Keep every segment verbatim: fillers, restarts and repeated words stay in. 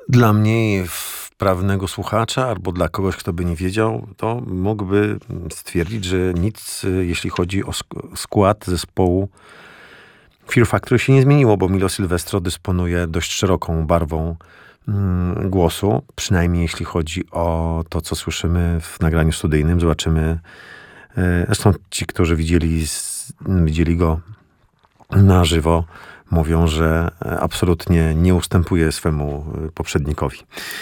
Dla mniej wprawnego słuchacza albo dla kogoś, kto by nie wiedział, to mógłby stwierdzić, że nic, jeśli chodzi o skład zespołu Fear Factory, się nie zmieniło, bo Milo Silvestro dysponuje dość szeroką barwą mm, głosu, przynajmniej jeśli chodzi o to, co słyszymy w nagraniu studyjnym. Zobaczymy, e, zresztą ci, którzy widzieli, z, widzieli go na żywo, mówią, że absolutnie nie ustępuje swemu poprzednikowi.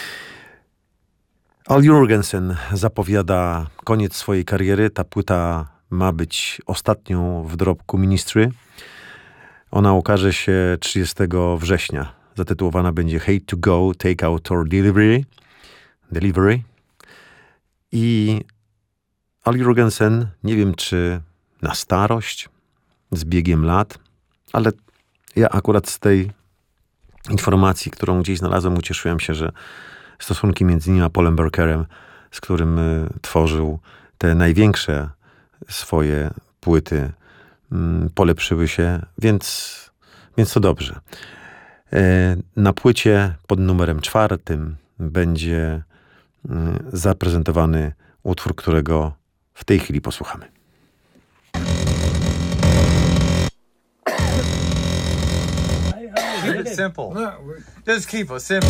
Al Jourgensen zapowiada koniec swojej kariery. Ta płyta ma być ostatnią w dorobku Ministry. Ona ukaże się trzydziestego września. Zatytułowana będzie Hate to Go, Take Out or Delivery. Delivery. I Al Jourgensen, nie wiem czy na starość, z biegiem lat, ale ja akurat z tej informacji, którą gdzieś znalazłem, ucieszyłem się, że stosunki między nim a Paulem Barkerem, z którym y, tworzył te największe swoje płyty, y, polepszyły się, więc, więc to dobrze. E, na płycie pod numerem czwartym będzie y, zaprezentowany utwór, którego w tej chwili posłuchamy. Keep it simple. Just keep it simple.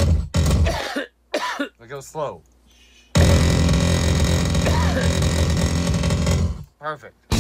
We go slow. Perfect.